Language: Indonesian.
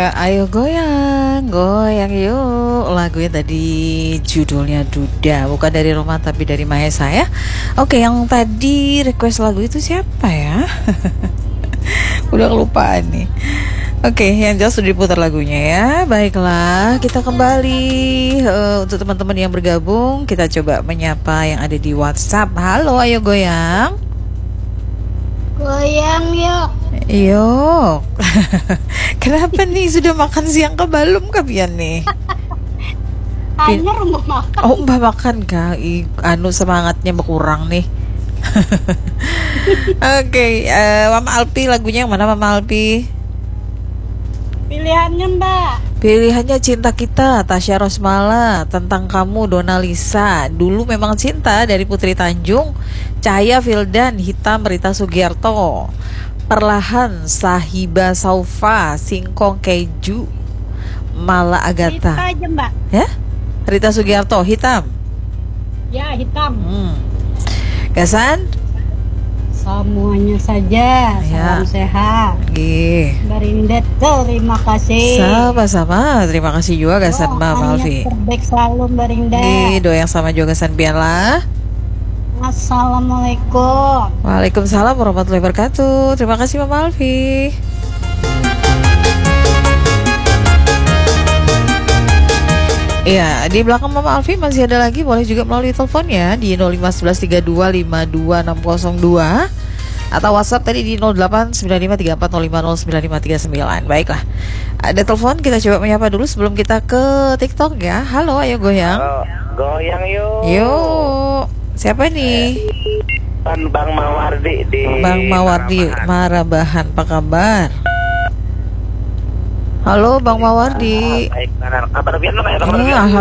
Ya, ayo goyang, goyang yuk. Lagunya tadi judulnya Duda, bukan dari Roma tapi dari Mahesa ya. Oke, yang tadi request lagu itu siapa ya? Udah kelupaan nih. Oke, yang jelas sudah diputar lagunya ya. Baiklah, kita kembali untuk teman-teman yang bergabung. Kita coba menyapa yang ada di WhatsApp. Halo, ayo goyang. Goyang yuk. Yuk. Kenapa nih, sudah makan siang ke belum kalian nih? Hanya rumah makan. Oh, mbak makan kak. Anu semangatnya berkurang nih. Oke, Mama Alpi, lagunya yang mana Mama Alpi? Pilihannya Mbak. Pilihannya Cinta Kita, Tasya Rosmala. Tentang Kamu, Dona Lisa. Dulu Memang Cinta dari Putri Tanjung, Cahaya Fildan, Hitam Rita Sugiarto, Perlahan Sahiba Saufa, Singkong Keju, Mala Agatha. Rita aja Mbak. Ya? Rita Sugiarto, Hitam. Ya, hitam. Gasan? Semuanya saja. Salam sehat. Barindet, terima kasih. Sama-sama. Terima kasih juga Gasan Mbak Alfi. Terbaik selalu Barindet. Doa yang sama juga Gasan Bianlah. Assalamualaikum. Waalaikumsalam warahmatullahi wabarakatuh. Terima kasih Mama Alfi. Iya, di belakang Mama Alfi masih ada lagi, boleh juga melalui telepon ya di 051132520602 atau WhatsApp tadi di 089534050959. Baiklah, ada telepon, kita coba menyapa dulu sebelum kita ke TikTok ya. Halo, ayo goyang. Halo, goyang yuk. Yuk, siapa nih? Bang Mawardi di Bang Mawardi Marabahan, apa kabar? Halo Bang Mawardi. Baik, kabar biar lo kayak